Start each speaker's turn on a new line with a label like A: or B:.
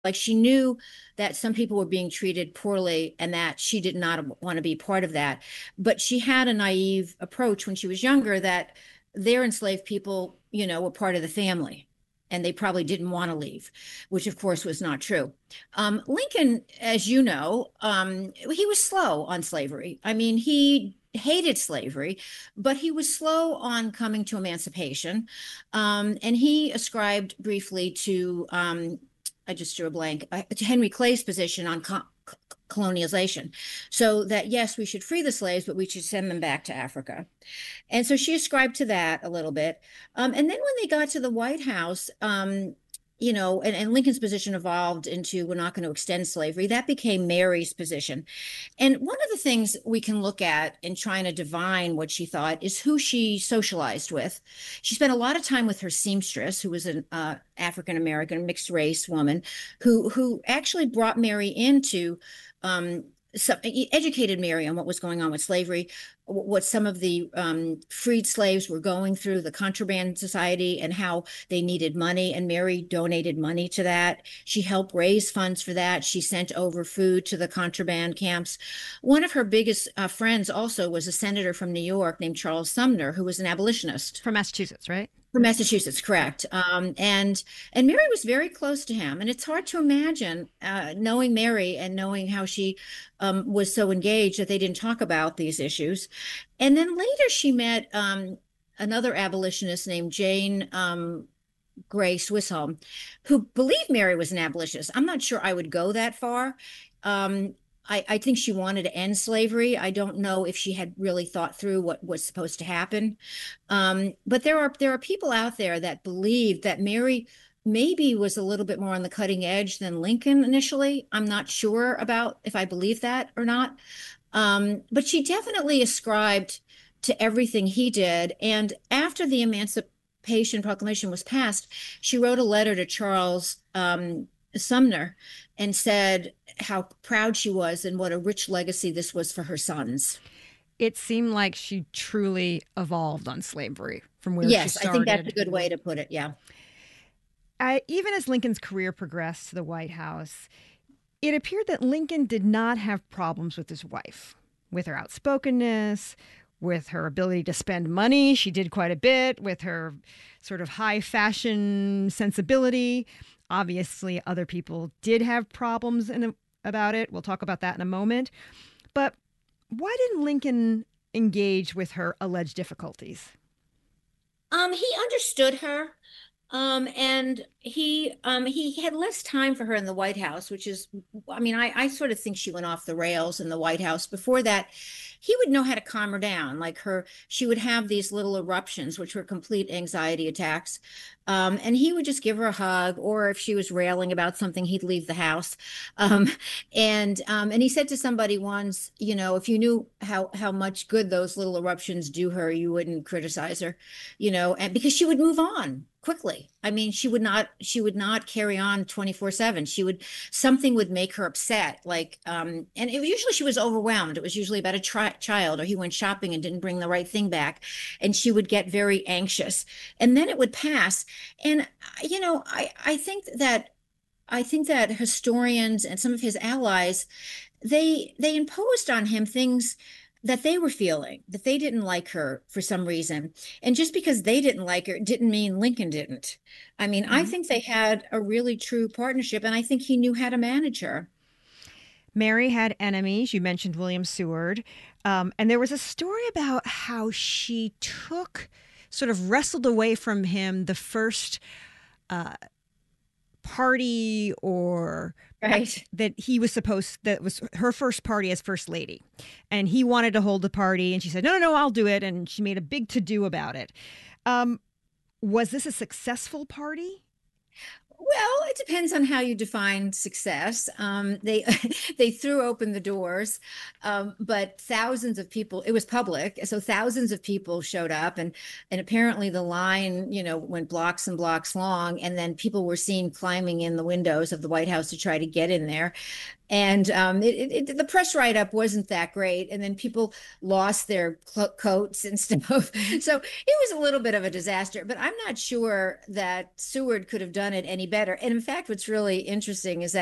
A: Like she knew that some people were being treated poorly and that she did not want to be part of that. But she had a naive approach when she was younger that their enslaved people, were part of the family and they probably didn't want to leave, which of course was not true. Lincoln, as you know, he was slow on slavery. I mean, he hated slavery, but he was slow on coming to emancipation. And he ascribed briefly to I just drew a blank, to Henry Clay's position on colonialization. So that, yes, we should free the slaves, but we should send them back to Africa. And so she ascribed to that a little bit. And then when they got to the White House, and Lincoln's position evolved into we're not going to extend slavery. That became Mary's position. And one of the things we can look at in trying to divine what she thought is who she socialized with. She spent a lot of time with her seamstress, who was an African American mixed race woman, who actually brought Mary into educated Mary on what was going on with slavery, what some of the freed slaves were going through, the contraband society, and how they needed money. And Mary donated money to that. She helped raise funds for that. She sent over food to the contraband camps. One of her biggest friends also was a senator from New York named Charles Sumner, who was an abolitionist.
B: From Massachusetts, right?
A: From Massachusetts, correct. And Mary was very close to him, and it's hard to imagine knowing Mary and knowing how she was so engaged that they didn't talk about these issues. And then later, she met another abolitionist named Jane Gray Swisshelm, who believed Mary was an abolitionist. I'm not sure I would go that far. I think she wanted to end slavery. I don't know if she had really thought through what was supposed to happen. But there are people out there that believe that Mary maybe was a little bit more on the cutting edge than Lincoln initially. I'm not sure about if I believe that or not. But she definitely ascribed to everything he did. And after the Emancipation Proclamation was passed, she wrote a letter to Charles Sumner and said how proud she was and what a rich legacy this was for her sons.
B: It seemed like she truly evolved on slavery from where she
A: Yes, I think that's a
B: started.
A: good way to put it. Yeah.
B: Even as Lincoln's career progressed to the White House, it appeared that Lincoln did not have problems with his wife, with her outspokenness, with her ability to spend money. She did quite a bit with her sort of high fashion sensibility. Obviously, other people did have problems about it. We'll talk about that in a moment. But why didn't Lincoln engage with her alleged difficulties?
A: He understood her. And he had less time for her in the White House, which is, I mean, I sort of think she went off the rails in the White House. Before that, he would know how to calm her down. Like she would have these little eruptions, which were complete anxiety attacks. And he would just give her a hug, or if she was railing about something, he'd leave the house. Um, and he said to somebody once, if you knew how much good those little eruptions do her, you wouldn't criticize her, and because she would move on quickly. I mean, she would not carry on 24/7. Something would make her upset. Like, and it was usually she was overwhelmed. It was usually about a child, or he went shopping and didn't bring the right thing back. And she would get very anxious, and then it would pass. And, I think that historians and some of his allies, they imposed on him things that they were feeling, that they didn't like her for some reason. And just because they didn't like her didn't mean Lincoln didn't. I mean, I
B: Mhm.
A: think they had a really true partnership, and I think he knew how to manage her.
B: Mary had enemies. You mentioned William Seward. And there was a story about how she sort of wrestled away from him the first uh, party or
A: Right.
B: that was her first party as first lady. And he wanted to hold the party. And she said, no, no, no, I'll do it. And she made a big to do about it. Um, was this a successful party?
A: Well, it depends on how you define success. They they threw open the doors, but thousands of people. It was public, so thousands of people showed up, and apparently the line, went blocks and blocks long, and then people were seen climbing in the windows of the White House to try to get in there. And the press write up wasn't that great. And then people lost their coats and stuff.
B: Hmm.
A: So it was a little bit of a disaster. But I'm not sure that Seward could have done it any better. And in fact, what's really interesting is that